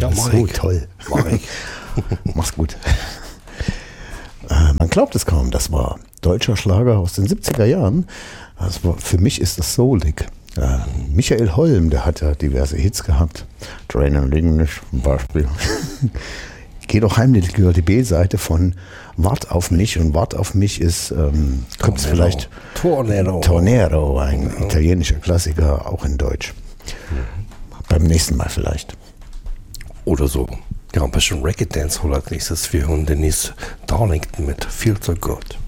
Ja, das so toll. Mach ich. Mach's gut. Man glaubt es kaum, das war deutscher Schlager aus den 70er Jahren. Für mich ist das soulig. Michael Holm, der hat ja diverse Hits gehabt. Train and English zum Beispiel. Geh doch heimlich über die B-Seite von Wart auf mich. Und Wart auf mich ist, kommt es vielleicht Tornado, ein italienischer Klassiker, auch in Deutsch. Beim nächsten Mal vielleicht. Oder so. Ja, ein bisschen Reggae Dance Hall als nächstes. Wir hören Denise Darlington mit Feel So Good.